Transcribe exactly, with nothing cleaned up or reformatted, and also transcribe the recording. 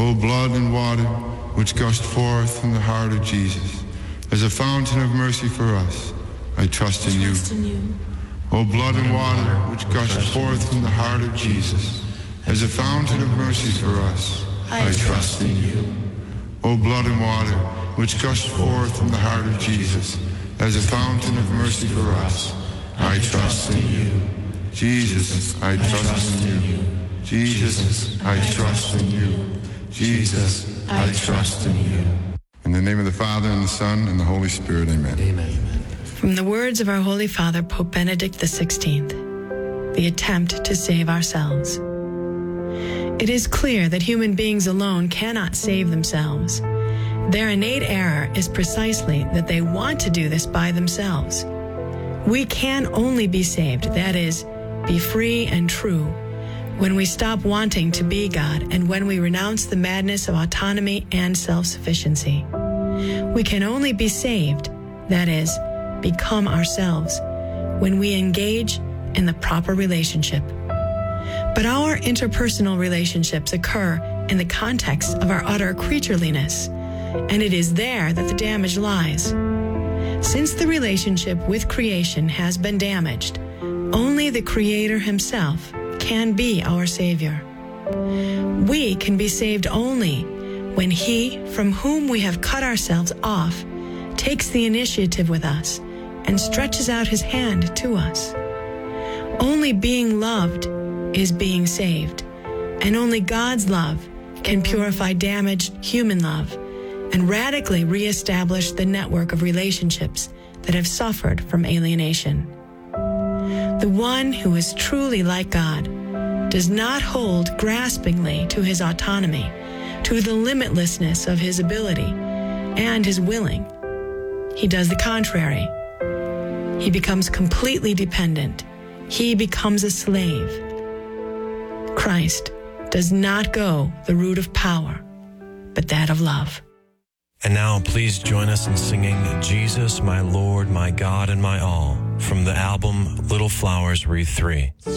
O blood and water which gushed forth from the heart of Jesus, as a fountain of mercy for us, I trust in you. O blood and water which gushed forth from the heart of Jesus, as a fountain of mercy for us, I trust in you. O blood and water which gushed forth from the heart of Jesus, as a fountain of mercy for us, I trust in you. Jesus, I trust in you. Jesus, I trust in you. Jesus, I trust in you. In the name of the Father, and the Son, and the Holy Spirit, amen. Amen. From the words of our Holy Father, Pope Benedict the sixteenth, the attempt to save ourselves. It is clear that human beings alone cannot save themselves. Their innate error is precisely that they want to do this by themselves. We can only be saved, that is, be free and true, when we stop wanting to be God and when we renounce the madness of autonomy and self-sufficiency. We can only be saved, that is, become ourselves, when we engage in the proper relationship. But our interpersonal relationships occur in the context of our utter creatureliness, and it is there that the damage lies. Since the relationship with creation has been damaged, only the Creator himself can be our Savior. We can be saved only when He, from whom we have cut ourselves off, takes the initiative with us and stretches out His hand to us. Only being loved is being saved, and only God's love can purify damaged human love and radically reestablish the network of relationships that have suffered from alienation. The one who is truly like God does not hold graspingly to his autonomy, to the limitlessness of his ability and his willing. He does the contrary. He becomes completely dependent. He becomes a slave. Christ does not go the route of power, but that of love. And now please join us in singing Jesus, my Lord, my God, and my all from the album Little Flowers Wreath three.